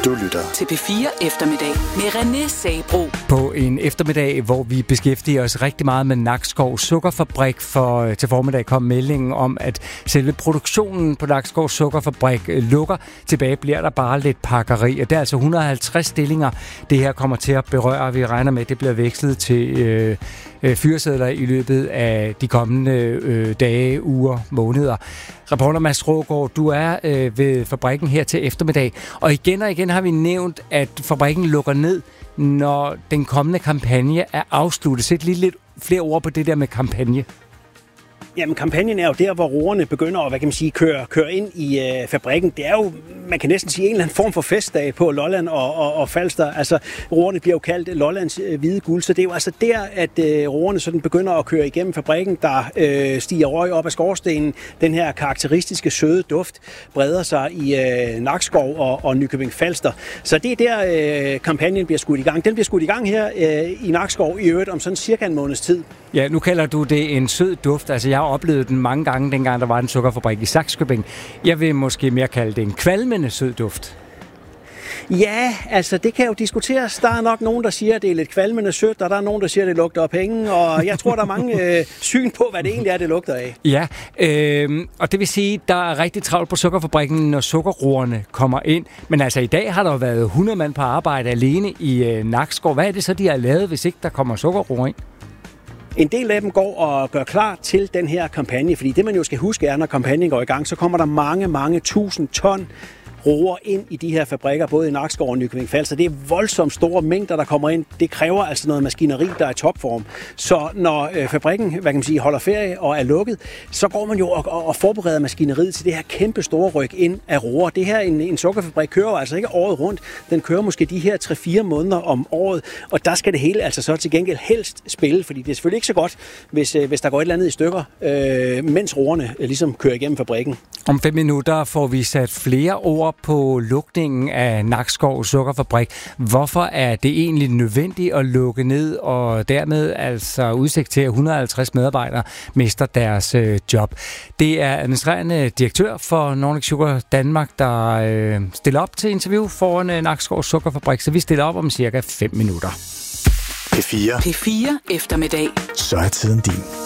Du lytter til P4 Eftermiddag med René Sabro. På en eftermiddag, hvor vi beskæftiger os rigtig meget med Nakskov Sukkerfabrik, for til formiddag kom meldingen om, at selve produktionen på Nakskov Sukkerfabrik lukker. Tilbage bliver der bare lidt pakkeri, og det er altså 150 stillinger, det her kommer til at berøre. Vi regner med, at det bliver vekslet til fyresedler i løbet af de kommende dage, uger, måneder. Reporter Mads Rågaard, du er ved fabrikken her til eftermiddag, og igen har vi nævnt, at fabrikken lukker ned, når den kommende kampagne er afsluttet. Sæt lige lidt flere ord på det der med kampagne. Jamen, kampagnen er jo der, hvor roerne begynder at, køre ind i fabrikken. Det er jo, man kan næsten sige, en eller anden form for festdag på Lolland og Falster. Altså, roerne bliver jo kaldt Lollands hvide guld, så det er jo altså der, at roerne sådan begynder at køre igennem fabrikken. Der stiger røg op af skorstenen. Den her karakteristiske søde duft breder sig i Nakskov og Nykøbing Falster. Så det er der, kampagnen bliver skudt i gang. Den bliver skudt i gang her i Nakskov i øvrigt om sådan cirka en måneds tid. Ja, nu kalder du det en sød duft. Altså, jeg har oplevet den mange gange, dengang der var en sukkerfabrik i Sakskøbing. Jeg vil måske mere kalde det en kvalmende sød duft. Ja, altså det kan jo diskuteres. Der er nok nogen, der siger, at det er lidt kvalmende sødt, og der er nogen, der siger, at det lugter af penge, og jeg tror, der er mange syn på, hvad det egentlig er, det lugter af. Ja, og det vil sige, at der er rigtig travlt på sukkerfabrikken, når sukkerroerne kommer ind. Men altså i dag har der jo været 100 mand på arbejde alene i Nakskov. Hvad er det så, de har lavet, hvis ikke der kommer sukkerroer ind? En del af dem går og gør klar til den her kampagne, fordi det man jo skal huske er, når kampagnen går i gang, så kommer der mange tusind ton roer ind i de her fabrikker, både i Nakskov og Nykøbing Falster. Det er voldsomt store mængder, der kommer ind. Det kræver altså noget maskineri, der er i topform. Så når fabrikken, holder ferie og er lukket, så går man jo og forbereder maskineriet til det her kæmpe store ryk ind af roer. Det her, en sukkerfabrik kører jo altså ikke året rundt. Den kører måske de her 3-4 måneder om året, og der skal det hele altså så til gengæld helst spille, fordi det er selvfølgelig ikke så godt, hvis der går et eller andet i stykker, mens roerne ligesom kører igennem fabrikken. Om 5 minutter får vi sat flere ord på lukningen af Nakskov Sukkerfabrik. Hvorfor er det egentlig nødvendigt at lukke ned, og dermed altså udsigt til, at 150 medarbejdere mister deres job? Det er administrerende direktør for Nordic Sugar Danmark, der stiller op til interview foran Nakskov Sukkerfabrik, så vi stiller op om cirka 5 minutter. P4 Eftermiddag. Så er tiden din.